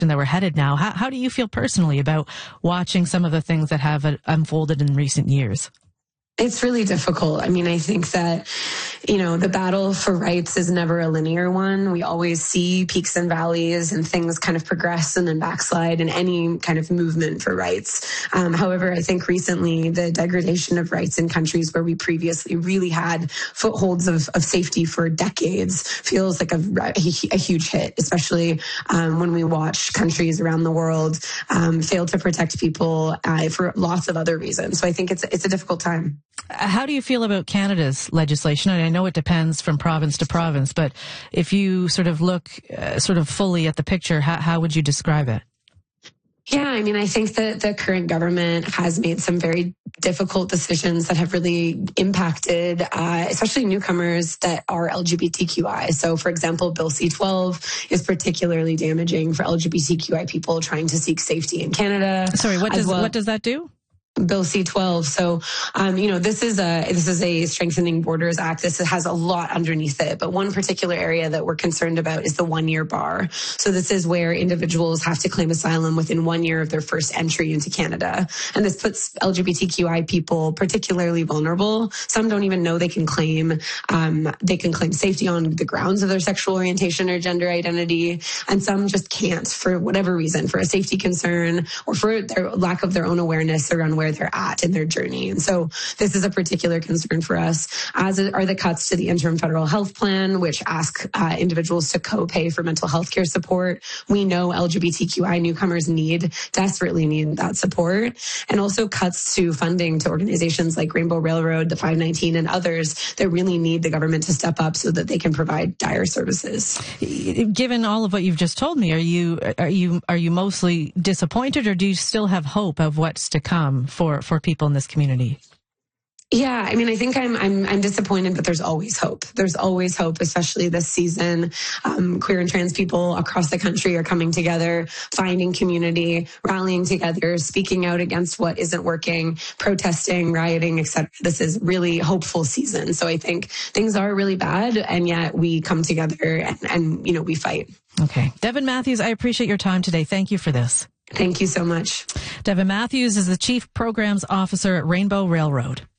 that we're headed now. How do you feel personally about watching some of the things that have unfolded in recent years? It's really difficult. I mean, I think that, the battle for rights is never a linear one. We always see peaks and valleys and things kind of progress and then backslide in any kind of movement for rights. However, I think recently the degradation of rights in countries where we previously really had footholds of safety for decades feels like a huge hit, especially when we watch countries around the world fail to protect people for lots of other reasons. So I think it's a difficult time. How do you feel about Canada's legislation? And I know it depends from province to province, but if you sort of look fully at the picture, how would you describe it? Yeah, I mean, I think that the current government has made some very difficult decisions that have really impacted, especially newcomers that are LGBTQI. So, for example, Bill C-12 is particularly damaging for LGBTQI people trying to seek safety in Canada. Sorry, what does that do? Bill C-12. So, this is a Strengthening Borders Act. This has a lot underneath it, but one particular area that we're concerned about is the 1-year bar. So this is where individuals have to claim asylum within 1 year of their first entry into Canada. And this puts LGBTQI people particularly vulnerable. Some don't even know they can claim safety on the grounds of their sexual orientation or gender identity. And some just can't for whatever reason, for a safety concern or for their lack of their own awareness around where they're at in their journey. And so this is a particular concern for us, as are the cuts to the interim federal health plan, which ask individuals to co-pay for mental health care support. We know LGBTQI newcomers desperately need that support. And also cuts to funding to organizations like Rainbow Railroad, the 519, and others that really need the government to step up so that they can provide dire services. Given all of what you've just told me, are you mostly disappointed, or do you still have hope of what's to come for people in this community? Yeah, I mean, I think I'm disappointed, but there's always hope. There's always hope, especially this season. Queer and trans people across the country are coming together, finding community, rallying together, speaking out against what isn't working, protesting, rioting, etc. This is really hopeful season. So I think things are really bad, and yet we come together and we fight. Okay. Devin Matthews, I appreciate your time today. Thank you for this. Thank you so much. Devin Matthews is the Chief Programs Officer at Rainbow Railroad.